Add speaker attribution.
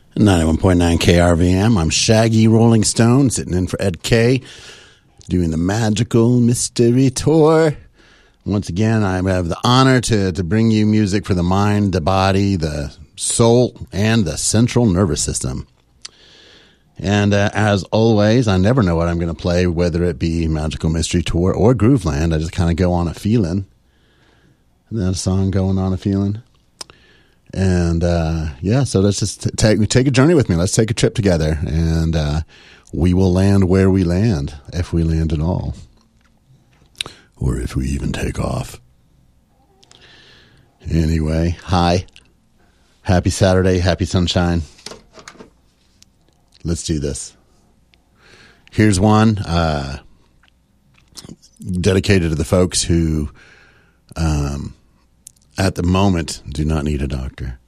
Speaker 1: 91.9 KRVM. I'm Shaggy Rolling Stone, sitting in for Ed K, doing the Magical Mystery Tour. Once again, I have the honor to bring you music for the mind, the body, the soul, and the central nervous system. And as always, I never know what I'm going to play, whether it be Magical Mystery Tour or Grooveland. I just kind of go on a feeling. Isn't that a song, Going on a Feeling? And so let's just take a journey with me. Let's take a trip together, and we will land where we land, if we land at all, or if we even take off. Anyway, hi. Happy Saturday. Happy sunshine. Let's do this. Here's one dedicated to the folks who, at the moment, do not need a doctor.